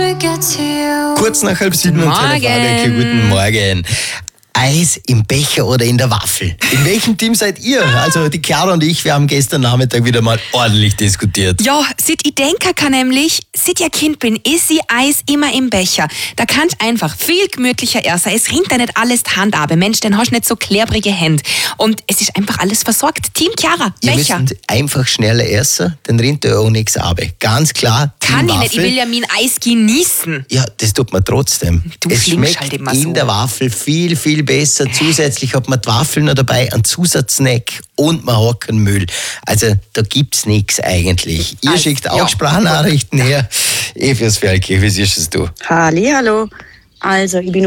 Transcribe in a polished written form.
Kurz nach 6:30 und Telefon. Guten Morgen. Eis im Becher oder in der Waffel? In welchem Team seid ihr? Also die Clara und ich, wir haben gestern Nachmittag wieder mal ordentlich diskutiert. Ja, seit ich denken kann nämlich, seit ich ein Kind bin, ist ich Eis immer im Becher. Da kannst einfach viel gemütlicher essen. Es rinnt da nicht alles die Hand ab. Mensch, dann hast du nicht so klebrige Hände. Und es ist einfach alles versorgt. Team Clara, Becher. Ihr müsst einfach schneller essen, dann rinnt da auch nichts ab. Ganz klar, Kann Team ich nicht, ich Waffel. will ja mein Eis genießen. Ja, das tut man trotzdem. Du Es schlingst schmeckt halt immer in so. der Waffel viel, viel besser. Zusätzlich hat man die Waffeln noch dabei, einen Zusatzsnack und man hat keinen Müll. Also da gibt's nichts eigentlich. Ihr Also, schickt auch ja. Sprachnachrichten her. Fürs Ferkel, wie siehst du es? Hallihallo. Also, ich bin